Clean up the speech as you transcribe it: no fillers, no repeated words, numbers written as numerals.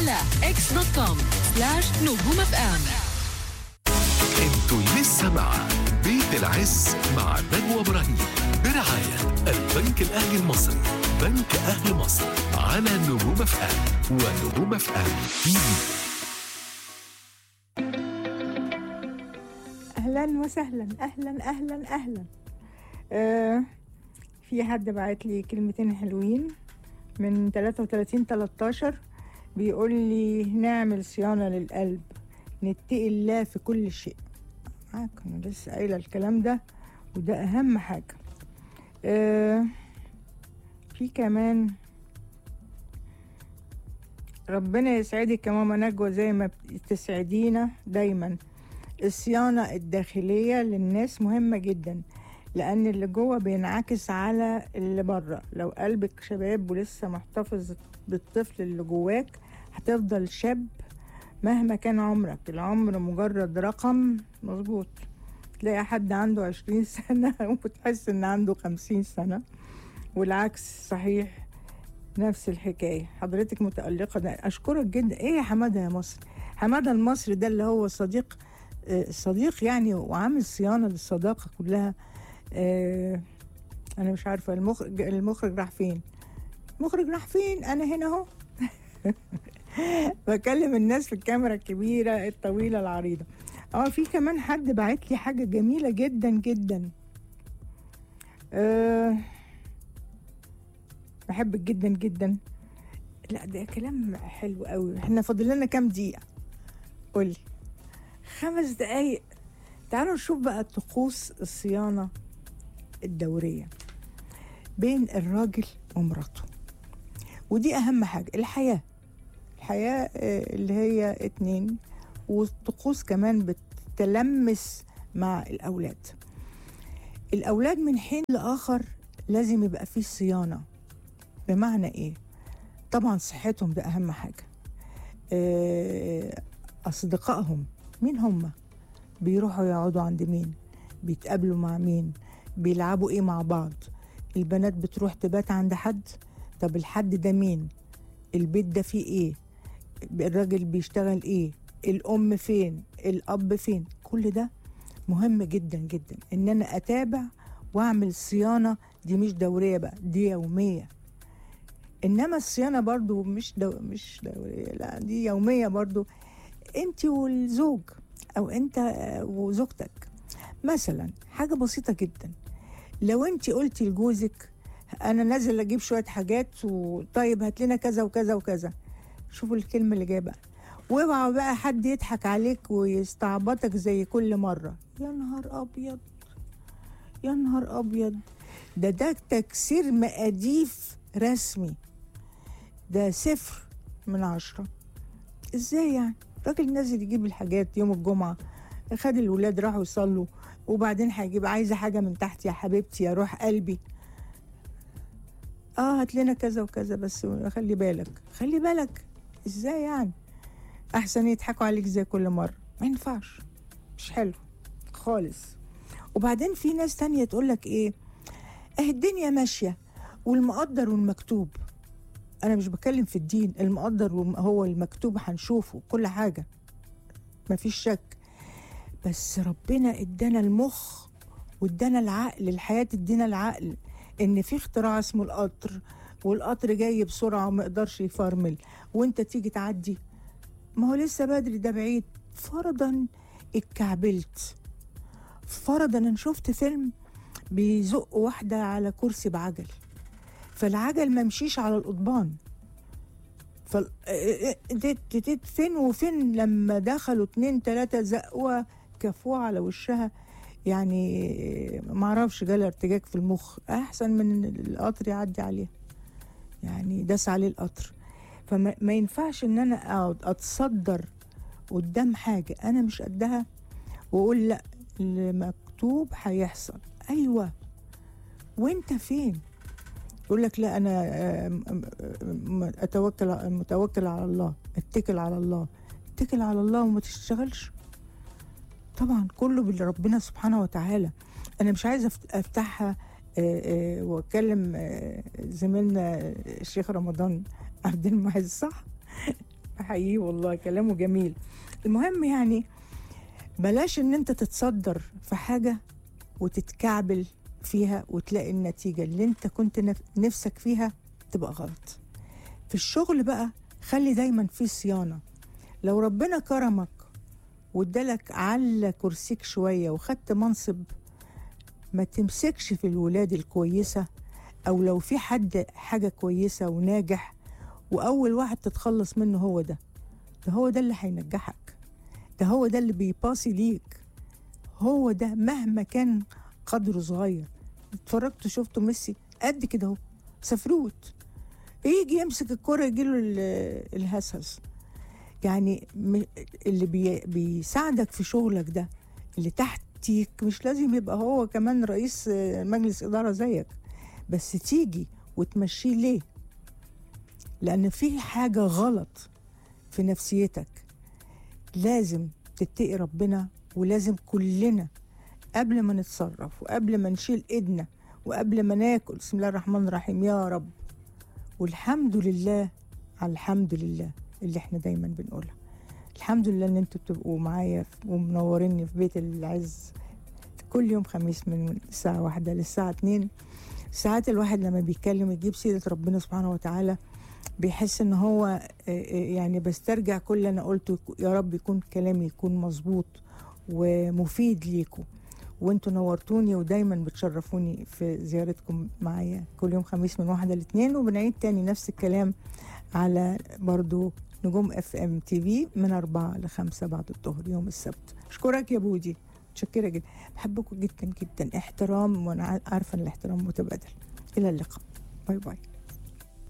على x.com/نجوم اف ام. انتوا لسه مع بيت العز مع نجوى ابراهيم برعاية البنك الأهلي المصري، بنك أهل مصر، على نجوم اف ام ونجوم اف ام TV. اهلا وسهلا، اهلا اهلا اهلا. في حد بعت لي كلمتين حلوين من 33-13 بيقول لي نعمل صيانة للقلب، نتقي الله في كل شيء. معاك، انا لسه قايله الكلام ده وده اهم حاجة. في كمان ربنا يسعدك يا ماما نجوى زي ما بتسعدينا دايما. الصيانة الداخلية للناس مهمة جدا، لأن اللي جوه بينعكس على اللي بره. لو قلبك شباب ولسه محتفظ بالطفل اللي جواك هتفضل شاب مهما كان عمرك. العمر مجرد رقم، مظبوط. تلاقي حد عنده 20 سنة وتحس ان عنده 50 سنة، والعكس صحيح، نفس الحكاية. حضرتك متألقة، ده أشكرك جدا. ايه يا حمادة يا مصر؟ حمادة المصري ده اللي هو صديق يعني، وعامل صيانة للصداقة كلها. أنا مش عارفة المخرج راح فين؟ المخرج راح فين؟ أنا هنا أهو. بكلم الناس في الكاميرا الكبيرة الطويلة العريضة. في كمان حد بعت لي حاجة جميلة جدا جدا. بحبك جدا جدا. لا ده كلام حلو قوي. احنا فاضل لنا كام دقيقة؟ قولي. 5 دقايق. تعالوا نشوف بقى طقوس الصيانة الدورية بين الراجل ومراته، ودي أهم حاجة. الحياة اللي هي 2، والطقوس كمان بتلمس مع الأولاد من حين لآخر لازم يبقى فيه صيانة. بمعنى إيه؟ طبعا صحتهم ده أهم حاجة. أصدقائهم مين هم؟ بيروحوا يقعدوا عند مين؟ بيتقابلوا مع مين؟ بيلعبوا ايه مع بعض؟ البنات بتروح تبات عند حد؟ طب الحد ده مين؟ البيت ده فيه ايه؟ الراجل بيشتغل ايه؟ الام فين؟ الاب فين؟ كل ده مهم جدا جدا ان انا اتابع واعمل صيانة. دي مش دورية بقى، دي يومية. انما الصيانة برضو مش دورية، لا دي يومية برضو. انت والزوج او انت وزوجتك مثلا، حاجة بسيطة جدا. لو انت قلتي لجوزك انا نازل اجيب شوية حاجات وطيب هات لنا كذا وكذا وكذا، شوفوا الكلمة اللي جايه بقى. واوعى بقى حد يضحك عليك ويستعبطك زي كل مرة. يا نهار ابيض، يا نهار ابيض، ده تكسير مقاديف رسمي، ده 0/10. ازاي يعني؟ راجل نازل يجيب الحاجات يوم الجمعة، خد الولاد راحوا يصلوا، وبعدين هيجيب عايزة حاجة من تحت يا حبيبتي يا روح قلبي، هات لنا كذا وكذا بس خلي بالك. ازاي يعني؟ احسن يضحكوا عليك زي كل مرة. ما ينفعش، مش حلو خالص. وبعدين في ناس تانية تقولك ايه، الدنيا ماشية والمقدر والمكتوب. انا مش بتكلم في الدين، المقدر هو المكتوب هنشوفه كل حاجة، مفيش شك. بس ربنا ادانا المخ وادانا العقل، الحياة تدينا العقل ان في اختراع اسمه القطر، والقطر جاي بسرعة وما يقدرش يفرمل، وانت تيجي تعدي. ما هو لسه بدري، ده بعيد. فرضا اتكعبلت، فرضا انا شفت فيلم بيزق واحدة على كرسي بعجل، فالعجل ما مشيش على القضبان، فين وفين لما دخلوا 2-3 زقوها كفوها على وشها. يعني معرفش جالها ارتجاج في المخ، احسن من القطر يعدي عليها، يعني داس عليه القطر. فما ينفعش ان انا اقعد اتصدر قدام حاجة انا مش قدها واقول لا اللي مكتوب هيحصل. ايوه، وانت فين؟ يقول لك لا انا متوكل على الله، اتكل على الله وما تشتغلش. طبعا كله بربنا سبحانه وتعالى. انا مش عايزه افتحها واتكلم زميلنا الشيخ رمضان عبد المعز، صح؟ حقيقي والله كلامه جميل. المهم يعني بلاش ان انت تتصدر في حاجة وتتكعبل فيها وتلاقي النتيجة اللي انت كنت نفسك فيها تبقى غلط. في الشغل بقى خلي دايما في صيانة. لو ربنا كرمك وادالك على كرسيك شوية وخدت منصب، ما تمسكش في الولاد الكويسة، أو لو في حد حاجة كويسة وناجح وأول واحد تتخلص منه هو ده هو ده اللي هينجحك، ده هو ده اللي بيباصي ليك، هو ده مهما كان قدره صغير. اتفرجت شفته ميسي قد كده اهو سفروت، يجي يمسك الكرة يجيله الهسهس. يعني اللي بيساعدك في شغلك ده اللي تحتيك مش لازم يبقى هو كمان رئيس مجلس إدارة زيك، بس تيجي وتمشيه ليه؟ لأن في حاجة غلط في نفسيتك. لازم تتقي ربنا، ولازم كلنا قبل ما نتصرف وقبل ما نشيل ايدنا وقبل ما ناكل بسم الله الرحمن الرحيم يا رب، والحمد لله على الحمد لله اللي احنا دايما بنقولها. الحمد لله ان انتوا بتبقوا معايا ومنوريني في بيت العز كل يوم خميس من الساعة 1 للساعة 2. ساعات الواحد لما بيتكلم يجيب سيرة ربنا سبحانه وتعالى بيحس ان هو يعني بسترجع كل اللي انا قلته. يا رب يكون كلامي يكون مظبوط ومفيد ليكم، وانتوا نورتوني ودايما بتشرفوني في زيارتكم معايا كل يوم خميس من 1 ل2. وبنعيد تاني نفس الكلام على برضو نجوم FM TV من 4 ل5 بعد الظهر يوم السبت. اشكرك يا بودي، متشكرة جدا، بحبكم جدا جدا. احترام، وانا عارفة ان الاحترام متبادل. الى اللقاء، باي باي.